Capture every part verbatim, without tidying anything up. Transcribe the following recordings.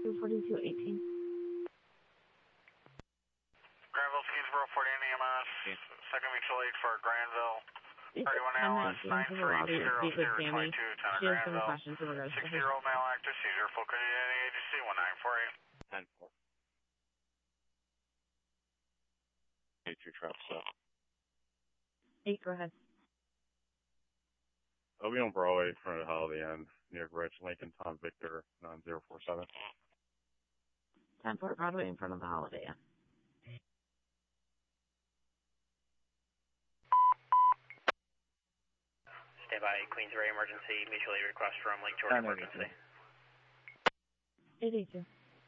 two forty-two eighteen. Granville, Skinsboro, forty-nine E M S. Second week's late for Granville. thirty-one Alice, nine three zero zero two two, ten She has some Granville. questions in regards to six-year-old male active seizure, full credit at agency, one nine four eight. ten four. eight two trap set. eight, go ahead. I'll be on Broadway in front of the Holiday Inn, near Rich, Lincoln, Tom Victor, nine zero four seven. ten four Broadway in front of the Holiday Inn. Stand by, Queensbury emergency, mutual aid request from Lake George emergency. eight eight two.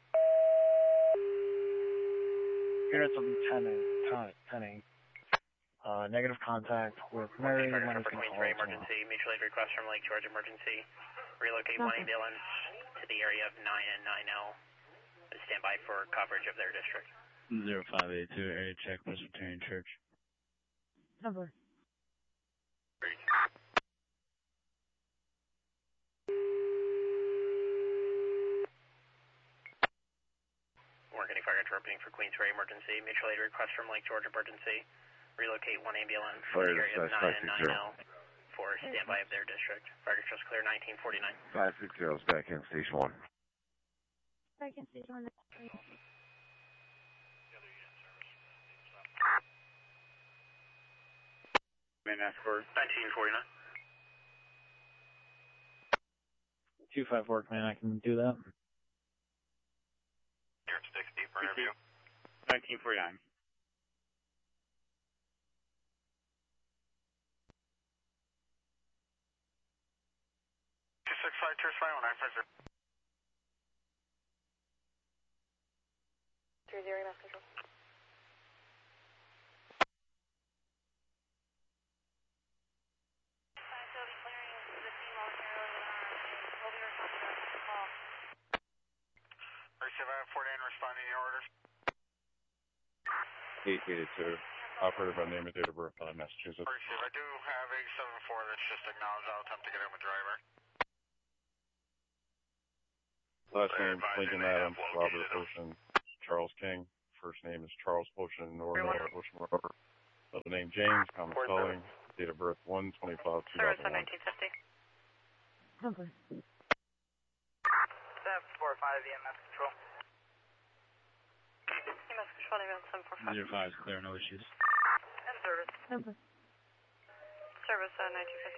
Units of Lieutenant Penny. Uh, negative contact with Mary. For Queensbury emergency, mutual aid request from Lake George emergency. Relocate one ambulance to the area of nine and nine L. Stand by for coverage of their district. zero five eight two, area check, Presbyterian Church. Cover. We're getting fire interrupting for Queensbury emergency, mutual aid request from Lake George emergency. Relocate one ambulance to the area of nine and nine L for standby of their district. Fire distress clear nineteen forty-nine. five six zero is back in station one. Back in station one. Main escort. nineteen forty-nine. two five four, man, I can do that. Here at sixty for interview. nineteen forty-nine. two six five, two five one nine five zero. three zero, mass control. forty-nine responding to your orders. eight eight two. Operator by name and date of birth, uh, Massachusetts. Receive. I do have eight seven four that's just acknowledged. I'll attempt to get him a driver. Last name, Lincoln Adams, Robert Ocean, Charles King. First name is Charles Ocean, Northern Ocean Rover. Other name James, common spelling. Date of birth one twenty-five two thousand one. nineteen fifty. Cover. seven four five E M S control. E M S control, around seven four five. zero five is clear, no issues. And service. Cover. Service uh, nineteen fifty.